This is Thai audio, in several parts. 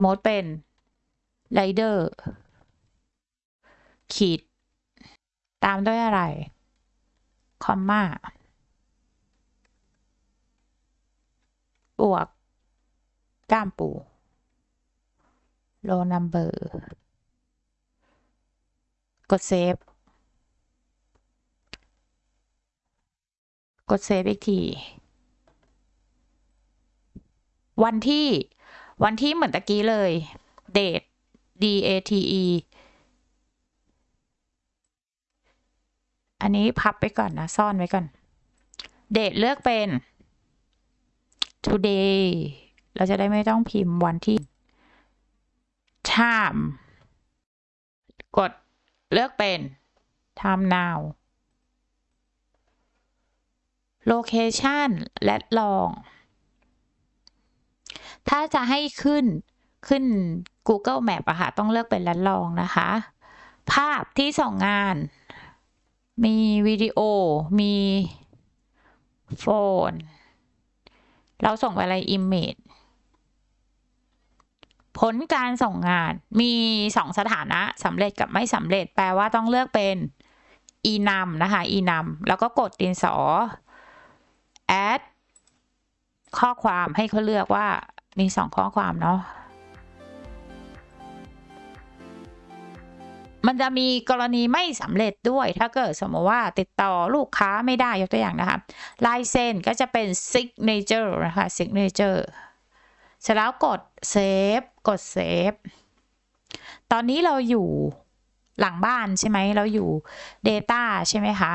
โมดเป็นไรเดอร์ขีดตามด้วยอะไรคอมมาบวกก้ามปูโลนัมเบอร์กดเซฟอีกทีวันที่เหมือนตะกี้เลย date date อันนี้พับไปก่อนนะซ่อนไว้ก่อน date เลือกเป็น today เราจะได้ไม่ต้องพิมพ์วันที่ time กดเลือกเป็น time now location และลองถ้าจะให้ขึ้น Google Map อะค่ะต้องเลือกเป็นและลองนะคะภาพที่ส่งงานมีวิดีโอมีโฟนเราส่งไปอะไร image ผลการส่งงานมี2สถานะสำเร็จกับไม่สำเร็จแปลว่าต้องเลือกเป็น enum นะคะ enum แล้วก็กดดินสอ add ข้อความให้เขาเลือกว่ามี2ข้อความเนาะมันจะมีกรณีไม่สำเร็จด้วยถ้าเกิดสมมติว่าติดต่อลูกค้าไม่ได้ยกตัวอย่างนะคะลายเซ็นก็จะเป็น signature นะคะ signature เสร็จแล้วกดเซฟตอนนี้เราอยู่หลังบ้านใช่ไหมเราอยู่ data ใช่ไหมคะ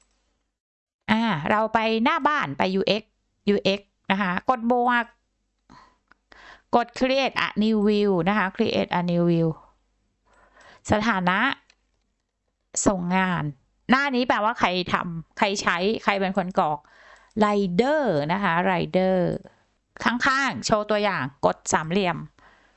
เราไปหน้าบ้านไป UX นะคะกดบวกกด create a new view นะคะ create a new view สถานะส่งงานหน้านี้แปลว่าใครทำใครใช้ใครเป็นคนกรอก rider นะคะ rider ข้างๆโชว์ตัวอย่างกดสามเหลี่ยม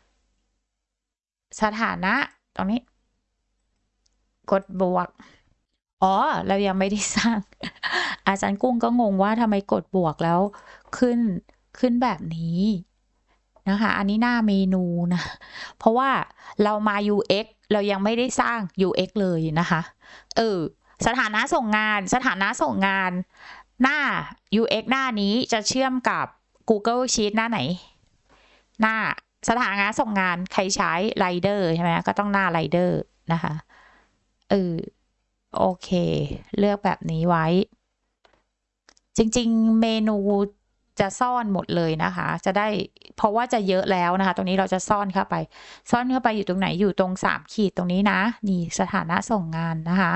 สถานะตรงนี้กดบวกเรายังไม่ได้สร้างอาจารย์กุ้งก็งงว่าทำไมกดบวกแล้วขึ้นแบบนี้นะคะอันนี้หน้าเมนูนะเพราะว่าเรามา UX เรายังไม่ได้สร้าง UX เลยนะคะสถานะส่งงานหน้า UX หน้านี้จะเชื่อมกับ Google Sheet หน้าไหนหน้าสถานะส่งงานใครใช้ Rider ใช่ไหมก็ต้องหน้า Rider นะคะโอเคเลือกแบบนี้ไว้จริงๆเมนูจะซ่อนหมดเลยนะคะจะได้เพราะว่าจะเยอะแล้วนะคะตรงนี้เราจะซ่อนเข้าไปอยู่ตรงไหนอยู่ตรง3ขีดตรงนี้นะนี่สถานะส่งงานนะคะ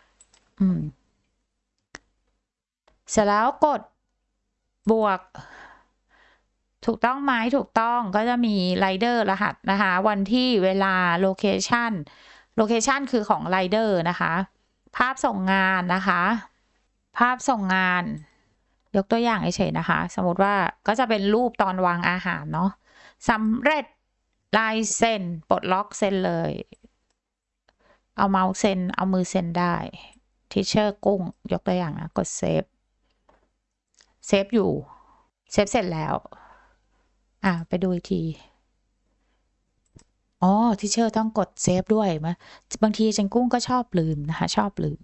เสร็จแล้วกดบวกถูกต้องไหมถูกต้องก็จะมีไรเดอร์รหัสนะคะวันที่เวลาโลเคชันคือของไรเดอร์นะคะภาพส่งงานนะคะภาพส่งงานยกตัวอย่างเฉยๆนะคะสมมติว่าก็จะเป็นรูปตอนวางอาหารเนาะสำเร็จลายเซ็นปลดล็อกเซ็นเลยเอาเมาส์เซ็นเอามือเซ็นได้ทีเชอร์กุ้งยกตัวอย่างนะกดเซฟอยู่เซฟเสร็จแล้วไปดูอีกทีทีเชอร์ต้องกดเซฟด้วยมั้ยบางทีจังกุ้งก็ชอบลืมนะคะชอบลืม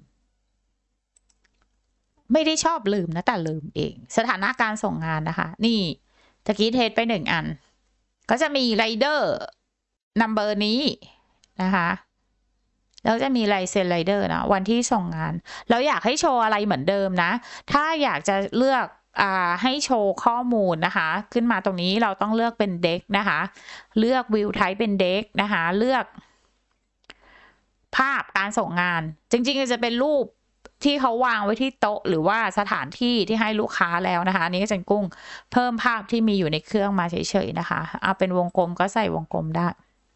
ไม่ได้ชอบลืมนะแต่ลืมเองสถานะการส่งงานนะคะนี่ตะกี้เทสไป1อันก็จะมีไรเดอร์นัมเบอร์นี้นะคะแล้วจะมีลายเซ็นไรเดอร์นะวันที่ส่งงานเราอยากให้โชว์อะไรเหมือนเดิมนะถ้าอยากจะเลือกให้โชว์ข้อมูลนะคะขึ้นมาตรงนี้เราต้องเลือกเป็นเด็กนะคะเลือกวิวไทป์เป็นเด็กนะคะเลือกภาพการส่งงานจริงๆจะเป็นรูปที่เขาวางไว้ที่โต๊ะหรือว่าสถานที่ที่ให้ลูกค้าแล้วนะคะอันนี้ก็จะกุ้งเพิ่มภาพที่มีอยู่ในเครื่องมาเฉยๆนะคะเอาเป็นวงกลมก็ใส่วงกลมได้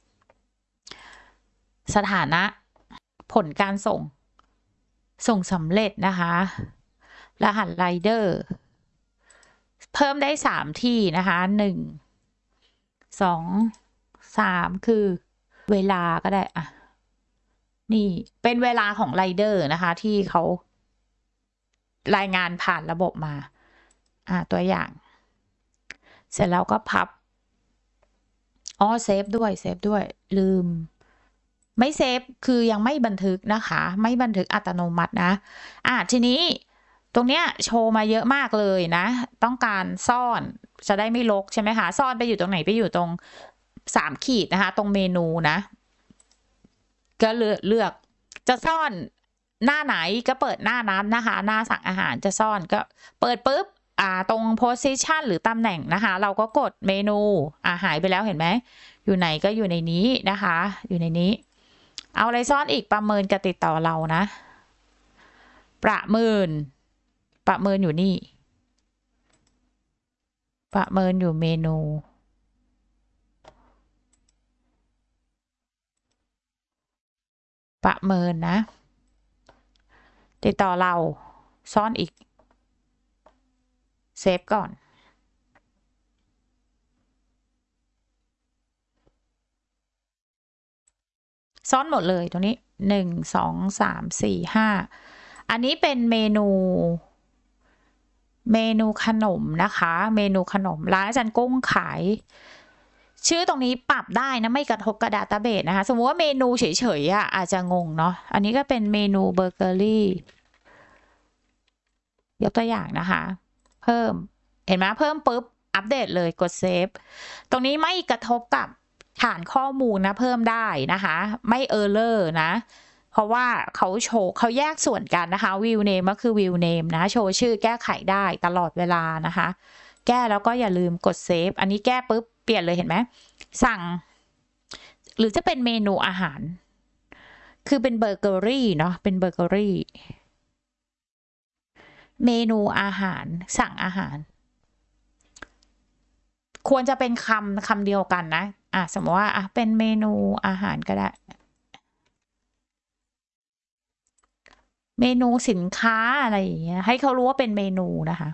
สถานะผลการส่งสำเร็จนะคะรหัสไรเดอร์เพิ่มได้3ที่นะคะ1 2 3คือเวลาก็ได้นี่เป็นเวลาของไรเดอร์นะคะที่เขารายงานผ่านระบบมาตัวอย่างเสร็จแล้วก็พับอ๋อเซฟด้วยเซฟด้วยลืมไม่เซฟคือยังไม่บันทึกนะคะไม่บันทึกอัตโนมัตินะทีนี้ตรงเนี้ยโชว์มาเยอะมากเลยนะต้องการซ่อนจะได้ไม่รกใช่ไหมคะซ่อนไปอยู่ตรงไหนไปอยู่ตรง3 ขีดนะคะตรงเมนูนะก็เลือกจะซ่อนหน้าไหนก็เปิดหน้านั้นนะคะหน้าสั่งอาหารจะซ่อนก็เปิดปุ๊บตรง position หรือตำแหน่งนะคะเราก็กดเมนูหายไปแล้วเห็นไหมอยู่ไหนก็อยู่ในนี้นะคะอยู่ในนี้เอาอะไรซ่อนอีกประเมินกับติดต่อเรานะประเมินอยู่นี่ประเมินอยู่เมนูประเมินนะติดต่อเราซ่อนอีกเซฟก่อนซ่อนหมดเลยตรงนี้1 2 3 4 5อันนี้เป็นเมนูขนมนะคะเมนูขนมร้านอาจารย์กุ้งขายชื่อตรงนี้ปรับได้นะไม่กระทบกับดัตต้าเบสนะคะสมมติว่าเมนูเฉยๆอาจจะงงเนาะอันนี้ก็เป็นเมนูเบเกอรี่ยกตัวอย่างนะคะเพิ่มเห็นไหมเพิ่มปุ๊บอัปเดตเลยกดเซฟตรงนี้ไม่กระทบกับฐานข้อมูลนะเพิ่มได้นะคะไม่เออร์เลอร์นะเพราะว่าเขาโชว์เขาแยกส่วนกันนะคะวิวเนมก็คือวิวเนมนะโชว์ชื่อแก้ไขได้ตลอดเวลานะคะแก้แล้วก็อย่าลืมกดเซฟอันนี้แก้ปุ๊บเปลี่ยนเลยเห็นไหมสั่งหรือจะเป็นเมนูอาหารคือเป็นเบเกอรี่เนาะเป็นเบเกอรี่เมนูอาหารสั่งอาหารควรจะเป็นคำเดียวกันนะสมมติว่าเป็นเมนูอาหารก็ได้เมนูสินค้าอะไรอย่างเงี้ยให้เขารู้ว่าเป็นเมนูนะคะ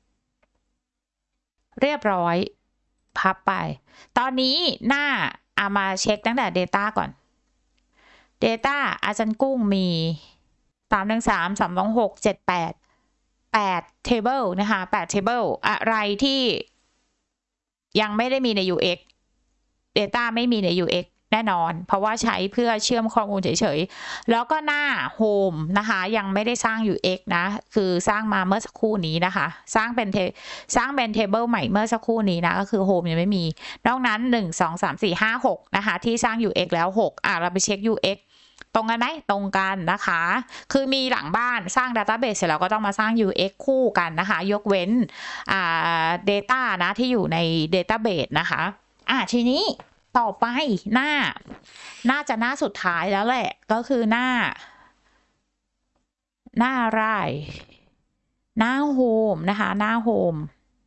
เรียบร้อยพับไปตอนนี้หน้ามาเช็คตั้งแต่ Data ก่อน Data อาจารย์กุ้งมี313 326 78 table นะคะ8 table อะไรที่ยังไม่ได้มีใน UX Data ไม่มีใน UX แน่นอนเพราะว่าใช้เพื่อเชื่อมข้อมูลเฉยๆแล้วก็หน้า Home นะคะยังไม่ได้สร้าง UX นะคือสร้างมาเมื่อสักครู่นี้นะคะสร้างเป็น Table ใหม่เมื่อสักครู่นี้นะก็คือ Home ยังไม่มีนอกนั้น1 2 3 4 5 6นะคะที่สร้าง UX แล้ว6เราไปเช็ค UX ตรงกันไหมตรงกันนะคะคือมีหลังบ้านสร้าง Database เสร็จแล้วก็ต้องมาสร้าง UX คู่กันนะคะยกเว้นdata นะที่อยู่ใน Database นะคะทีนี้ต่อไปน่าจะหน้าสุดท้ายแล้วแหละก็คือหน้าอะไรหน้าโฮมนะคะหน้าโฮม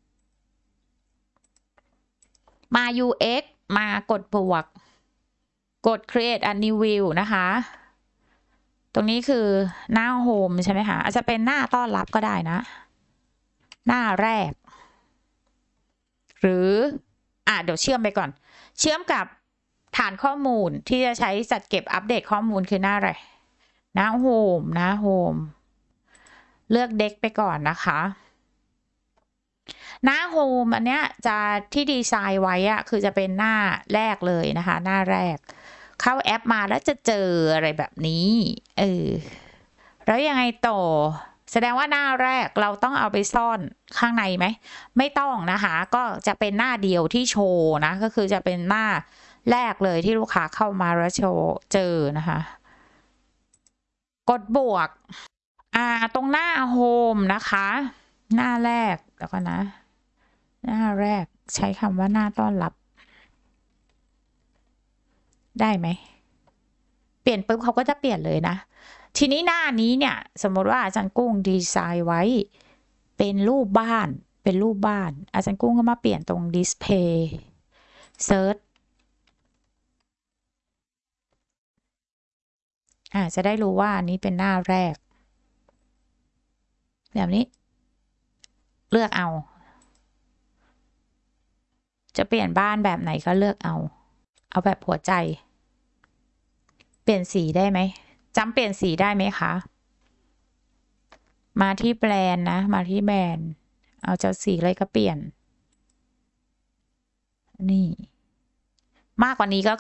มา UX มากดบวกกด create a new view นะคะตรงนี้คือหน้าโฮมใช่ไหมคะอาจจะเป็นหน้าต้อนรับก็ได้นะหน้าแรกหรือเดี๋ยวเชื่อมไปก่อนเชื่อมกับฐานข้อมูลที่จะใช้จัดเก็บอัปเดตข้อมูลคือหน้าอะไรหน้าโฮมเลือกเด็กไปก่อนนะคะหน้าโฮมอันเนี้ยจะที่ดีไซน์ไว้คือจะเป็นหน้าแรกเลยนะคะหน้าแรกเข้าแอปมาแล้วจะเจออะไรแบบนี้แล้วยังไงต่อแสดงว่าหน้าแรกเราต้องเอาไปซ่อนข้างในไหมไม่ต้องนะคะก็จะเป็นหน้าเดียวที่โชว์นะก็คือจะเป็นหน้าแรกเลยที่ลูกค้าเข้ามาแล้วโชว์เจอนะคะกดบวกตรงหน้าโฮมนะคะหน้าแรกแล้วก็นะหน้าแรกใช้คำว่าหน้าต้อนรับได้ไหมเปลี่ยนปุ๊บเขาก็จะเปลี่ยนเลยนะทีนี้หน้านี้เนี่ยสมมติว่าอาจารย์กุ้งดีไซน์ไว้เป็นรูปบ้านอาจารย์กุ้งก็มาเปลี่ยนตรง display search จะได้รู้ว่านี้เป็นหน้าแรกแบบนี้เลือกเอาจะเปลี่ยนบ้านแบบไหนก็เลือกเอาแบบหัวใจเปลี่ยนสีได้ไหมจำเปลี่ยนสีได้ไหมคะมาที่แบรนด์นะมาที่แบรนด์เอาจะสีอะไรก็เปลี่ยนนี่มากกว่านี้ก็